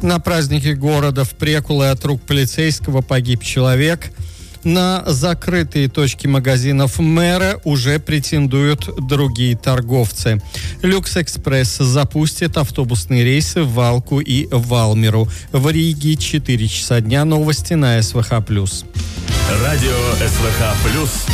На празднике города в Прекуле от рук полицейского погиб человек. На закрытые точки магазинов мэра уже претендуют другие торговцы. Люкс-экспресс запустит автобусные рейсы в Валку и Валмеру. В Риге 4 часа дня. Новости на СВХ+. Радио СВХ+.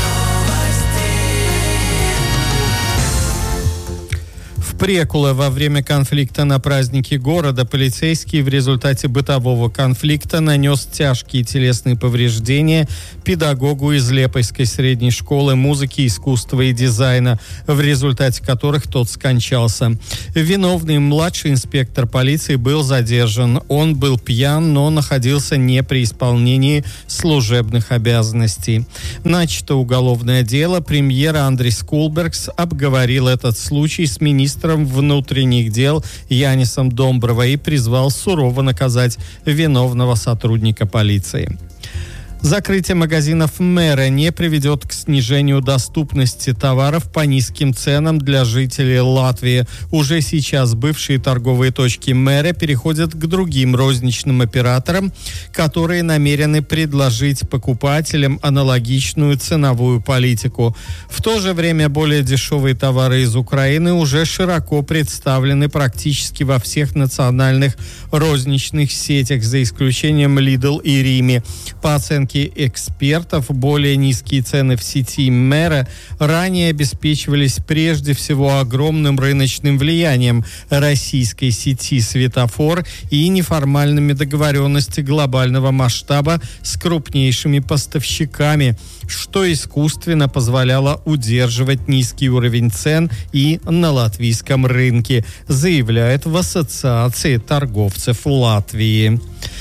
В Прекуле во время конфликта на празднике города полицейский в результате бытового конфликта нанес тяжкие телесные повреждения педагогу из Лепойской средней школы музыки, искусства и дизайна, в результате которых тот скончался. Виновный младший инспектор полиции был задержан. Он был пьян, но находился не при исполнении служебных обязанностей. Начато уголовное дело. Премьер Андрис Кулбергс обговорил этот случай с министром внутренних дел Янисом Домброво и призвал сурово наказать виновного сотрудника полиции. Закрытие магазинов мэра не приведет к снижению доступности товаров по низким ценам для жителей Латвии. Уже сейчас бывшие торговые точки мэра переходят к другим розничным операторам, которые намерены предложить покупателям аналогичную ценовую политику. В то же время более дешевые товары из Украины уже широко представлены практически во всех национальных розничных сетях, за исключением Lidl и Rimi. По оценке экспертов, более низкие цены в сети мэра ранее обеспечивались прежде всего огромным рыночным влиянием российской сети «Светофор» и неформальными договоренностями глобального масштаба с крупнейшими поставщиками, что искусственно позволяло удерживать низкий уровень цен и на латвийском рынке, заявляет в Ассоциации торговцев Латвии.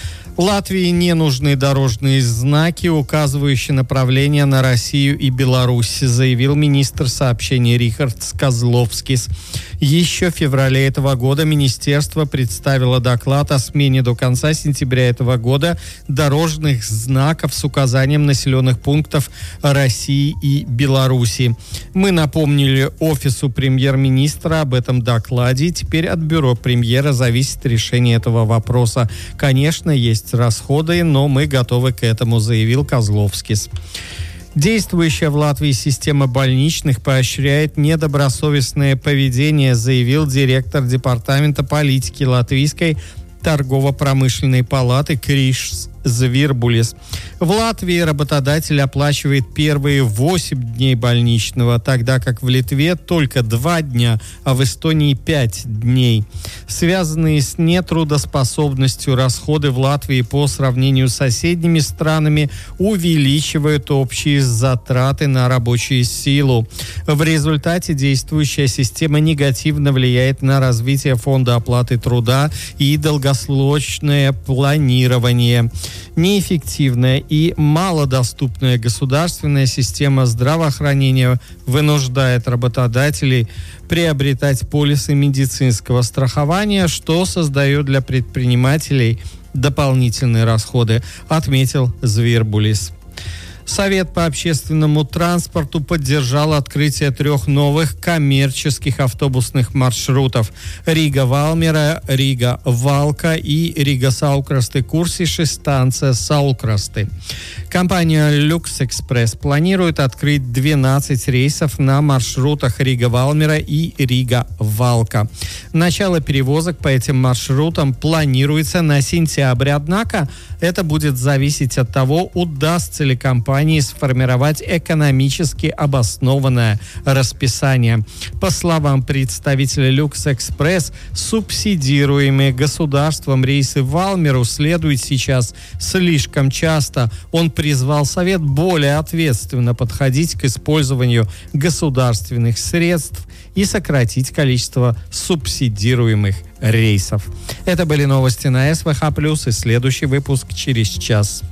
Латвии не нужны дорожные знаки, указывающие направление на Россию и Беларусь, заявил министр сообщений Рихардс Козловскис. Еще в феврале этого года министерство представило доклад о смене до конца сентября этого года дорожных знаков с указанием населенных пунктов России и Беларуси. Мы напомнили офису премьер-министра об этом докладе. Теперь от бюро премьера зависит решение этого вопроса. Конечно, есть расходы, но мы готовы к этому, заявил Козловскис. Действующая в Латвии система больничных поощряет недобросовестное поведение, заявил директор департамента политики Латвийской торгово-промышленной палаты Кришс Звирбулис. В Латвии работодатель оплачивает первые 8 дней больничного, тогда как в Литве только 2 дня, а в Эстонии 5 дней. Связанные с нетрудоспособностью расходы в Латвии по сравнению с соседними странами увеличивают общие затраты на рабочую силу. В результате действующая система негативно влияет на развитие фонда оплаты труда и долгосрочное планирование. Неэффективная и малодоступная государственная система здравоохранения вынуждает работодателей приобретать полисы медицинского страхования, что создает для предпринимателей дополнительные расходы, отметил Звирбулис. Совет по общественному транспорту поддержал открытие 3 новых коммерческих автобусных маршрутов: Рига-Валмера, Рига-Валка и Рига-Саукрасты-Курсиши, станция Саукрасты. Компания «Люкс-экспресс» планирует открыть 12 рейсов на маршрутах Рига-Валмера и Рига-Валка. Начало перевозок по этим маршрутам планируется на сентябрь, однако это будет зависеть от того, удастся ли компании сформировать экономически обоснованное расписание. По словам представителя «Люкс-экспресс», субсидируемые государством рейсы в Валмеру следуют сейчас слишком часто. Он призвал Совет более ответственно подходить к использованию государственных средств и сократить количество субсидируемых рейсов. Это были новости на СВХ+, и следующий выпуск через час.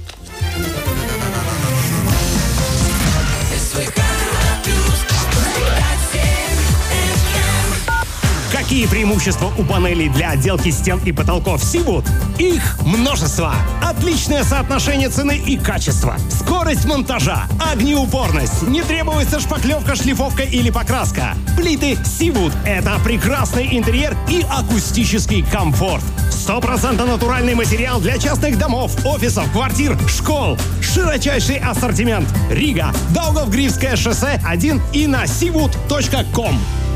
Какие преимущества у панелей для отделки стен и потолков Seawood? Их множество. Отличное соотношение цены и качества. Скорость монтажа, огнеупорность, не требуется шпаклевка, шлифовка или покраска. Плиты Seawood – это прекрасный интерьер и акустический комфорт. 100% натуральный материал для частных домов, офисов, квартир, школ. Широчайший ассортимент. Рига, Даугавгривское шоссе 1 и на seawood.com.